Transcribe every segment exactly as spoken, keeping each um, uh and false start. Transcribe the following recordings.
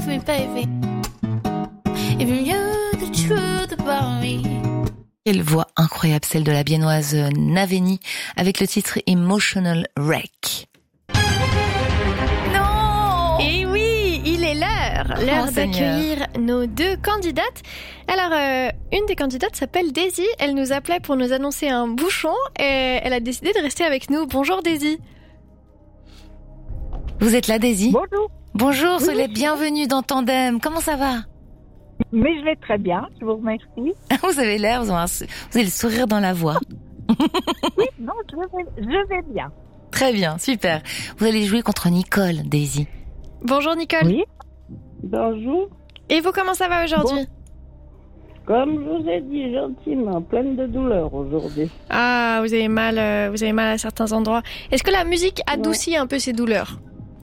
love me, baby. If you knew the truth about me. Quelle voix incroyable, celle de la biennoise Naveni, avec le titre Emotional Wreck. Non! Et oui, il est l'heure, l'heure Oh, Seigneur. d'accueillir nos deux candidates. Alors, euh, une des candidates s'appelle Daisy. Elle nous appelait pour nous annoncer un bouchon et elle a décidé de rester avec nous. Bonjour Daisy. Vous êtes là, Daisy? Bonjour. Bonjour, Oui. soyez les bienvenus dans Tandem. Comment ça va? Mais je vais très bien, je vous remercie. Vous avez l'air, vous avez, un sou- vous avez le sourire dans la voix. Oui, non, je vais, je vais bien. Très bien, super. Vous allez jouer contre Nicole, Daisy. Bonjour Nicole. Oui. Bonjour. Et vous, comment ça va aujourd'hui? Comme je vous ai dit gentiment, pleine de douleur aujourd'hui. Ah, vous avez mal, euh, vous avez mal à certains endroits. Est-ce que la musique adoucit un peu ces douleurs?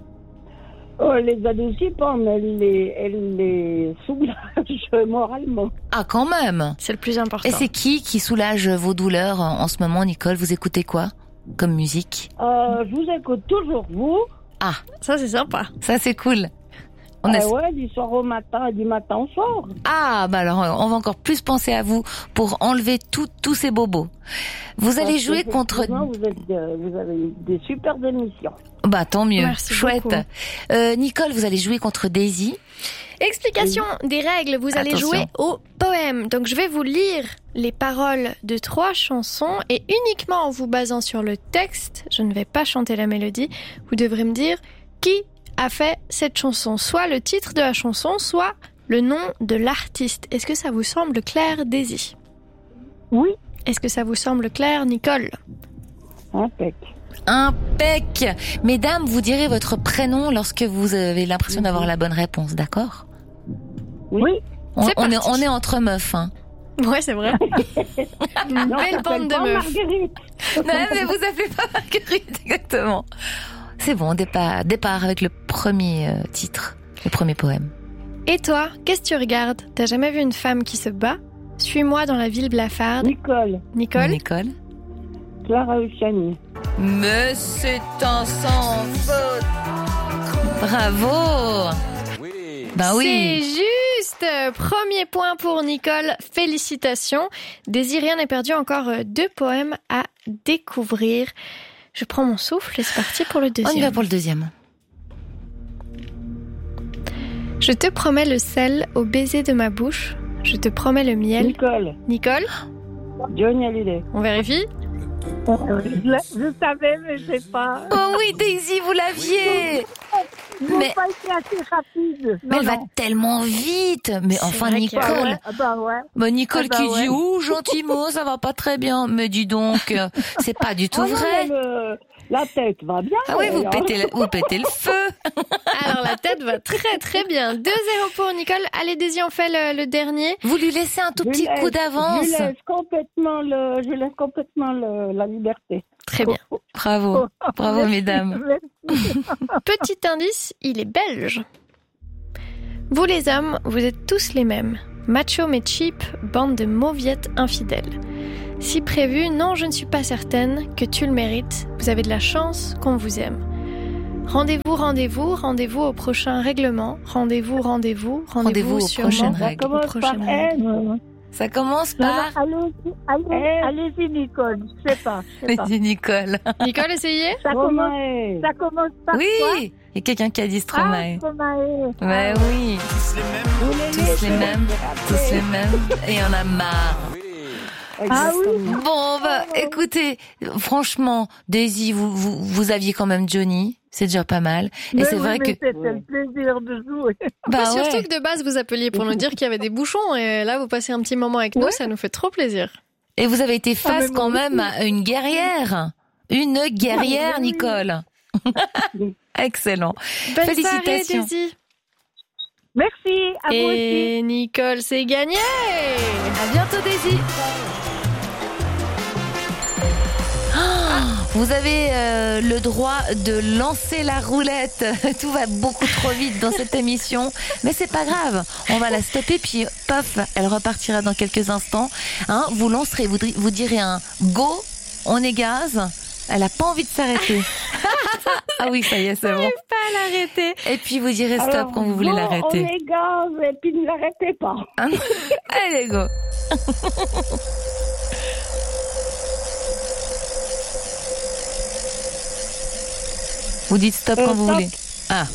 Oh, elle les adoucit pas, mais elle les, elle les soulage moralement. Ah, quand même. C'est le plus important. Et c'est qui qui soulage vos douleurs en en ce moment, Nicole? Vous écoutez quoi comme musique? Euh, je vous écoute toujours, vous. Ah, Ça, c'est sympa. ça c'est cool. On Ah est- ouais, du soir au matin et du matin au soir. Ah, bah alors on va encore plus penser à vous pour enlever tout- tous ces bobos. Vous allez Parce jouer contre... qu'effectivement, Vous, êtes, euh, vous avez des super émissions. Bah tant mieux, Merci chouette. beaucoup. Euh, Nicole, vous allez jouer contre Daisy. Explication des règles, vous allez Attention. jouer au poème. Donc je vais vous lire les paroles de trois chansons et uniquement en vous basant sur le texte, je ne vais pas chanter la mélodie, vous devrez me dire qui a fait cette chanson, soit le titre de la chanson, soit le nom de l'artiste. Est-ce que ça vous semble clair, Daisy? Oui, Est-ce que ça vous semble clair, Nicole? impec. Impec. Mesdames, vous direz votre prénom lorsque vous avez l'impression d'avoir la bonne réponse, d'accord? Oui. on, C'est on est, parti. on est entre meufs, hein. Ouais, c'est vrai. Une Non, belle ça bande s'appelle de pas meufs. Marguerite. Non, mais vous appelez pas Marguerite, exactement. C'est bon, départ, départ avec le premier euh, titre, le premier poème. Et toi, qu'est-ce que tu regardes? T'as jamais vu une femme qui se bat? Suis-moi dans la ville blafarde. Nicole, Nicole? Nicole. Clara Luciani. Mais c'est un sans faute. Bravo. Bah oui. C'est juste. Premier point pour Nicole. Félicitations. Daisy, rien n'est perdu. Encore euh, deux poèmes à découvrir. Je prends mon souffle et c'est parti pour le On y va deuxième. pour le deuxième. Je te promets le sel au baiser de ma bouche. Je te promets le miel. Nicole, Nicole, Johnny Hallyday. on vérifie. Je, l'ai- je savais, mais je sais pas. Oh oui, Daisy, vous l'aviez. Vous Mais- pas été assez rapide. Mais elle va tellement vite. Mais C'est enfin, vrai qu'il y a- Ah Nicole. ouais, ah bah ouais. Bah, Nicole Ah bah qui ouais. dit, oh, gentil mot, ça va pas très bien. Mais dis donc, euh, c'est pas du tout Ah non, vrai. mais le- la tête va bien. Ah oui, vous alors. pétez, le, vous pétez le feu. Alors la tête va très très bien. deux zéro pour Nicole. Allez Daisy, on fait le, le dernier. Vous lui laissez un tout Je petit laisse- coup d'avance. Je laisse complètement, le, je laisse complètement le, la liberté. Très bien. Bravo, bravo mesdames. Merci. Petit indice, il est belge. Vous les hommes, vous êtes tous les mêmes. Macho mais cheap, bande de mauviettes infidèles. Si prévu, non, je ne suis pas certaine que tu le mérites. Vous avez de la chance qu'on vous aime. Rendez-vous, rendez-vous, rendez-vous au prochain règlement. Rendez-vous, rendez-vous, rendez-vous, Rendez-vous aux sûrement. prochaines Ça règles. commence par Prochaine N. Ça commence par... Allez-y, allez, allez-y, Nicole. Je sais pas. Je sais pas. Dit Nicole. Nicole, essayez. Ça commence, ça commence par quoi? Oui, il y a quelqu'un qui a dit Stromae. Ah, Stromae. Ouais, oui. Vous les Tous laissez. les mêmes, tous les mêmes. Et on a marre. Ah oui. Bon, bah, écoutez, franchement, Daisy, vous, vous, vous aviez quand même Johnny. C'est déjà pas mal. Et Mais c'est oui, vrai mais que... c'était le plaisir de jouer. Bah Surtout ouais. que de base, vous appeliez pour nous dire qu'il y avait des bouchons. Et là, vous passez un petit moment avec nous. Ouais. Ça nous fait trop plaisir. Et vous avez été face mais moi quand aussi. même à une guerrière. Une guerrière, Ah, oui. Nicole. Excellent. Bonne Félicitations. soirée, Daisy. Merci, à vous aussi. Et Nicole, c'est gagné. À bientôt, Daisy. Ah, vous avez euh, le droit de lancer la roulette. Tout va beaucoup trop vite dans cette émission, mais c'est pas grave. On va la stopper puis paf, elle repartira dans quelques instants. Hein, vous lancerez, vous, vous direz un go, on est gaz. Elle a pas envie de s'arrêter. Ah oui, ça y est, c'est bon. Pas à l'arrêter. Et puis vous direz stop Alors, quand vous voulez bon, l'arrêter. On est gaz et puis ne l'arrêtez pas. Allez, go. Vous dites stop Euh, quand vous stop. voulez. Ah.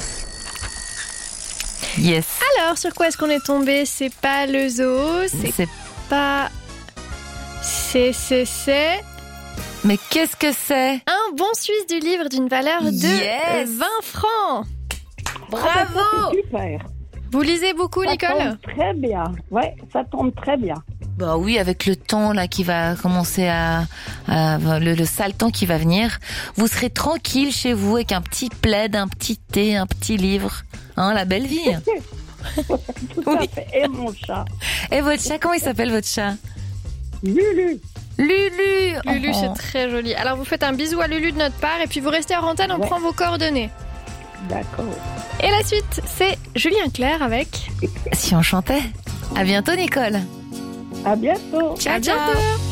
Yes. Alors, sur quoi est-ce qu'on est tombé? C'est pas le zoo, c'est C'est... pas... C'est, c'est, c'est... Mais qu'est-ce que c'est? Un bon Suisse du livre d'une valeur de Yes. vingt francs. Bravo! C'est super. Vous lisez beaucoup, Ça Nicole? tombe très bien. Ouais, ça tombe très bien. Bah oui, avec le temps là qui va commencer à, à- le, le sale temps qui va venir, vous serez tranquille chez vous avec un petit plaid, un petit thé, un petit livre, hein, la belle vie. Tout Oui. à fait. Et mon chat. Et votre chat, comment il s'appelle votre chat? Lulu. Lulu, Lulu. Oh. c'est très joli. Alors, vous faites un bisou à Lulu de notre part et puis vous restez en antenne, on Ouais. prend vos coordonnées. D'accord. Et la suite, c'est Julien Clerc avec... Si on chantait. À bientôt Nicole. À bientôt. À bientôt.